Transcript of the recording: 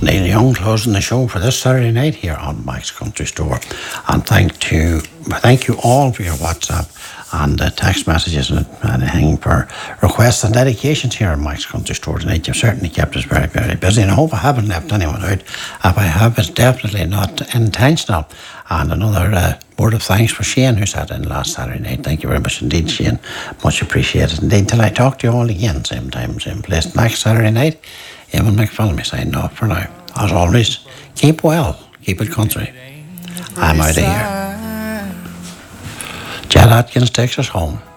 Neil Young closing the show for this Saturday night here on Mike's Country Store. And thank you all for your WhatsApp and text messages and anything for requests and dedications here on Mike's Country Store tonight. You've certainly kept us very, very busy, and I hope I haven't left anyone out. If I have, it's definitely not intentional. And another word of thanks for Shane, who sat in last Saturday night. Thank you very much indeed, Shane. Much appreciated indeed. Till I talk to you all again, same time, same place, next Saturday night. Eamon McPhillamy signing off for now. As always, keep well, keep it country. I'm out of here. Jed Atkins takes us home.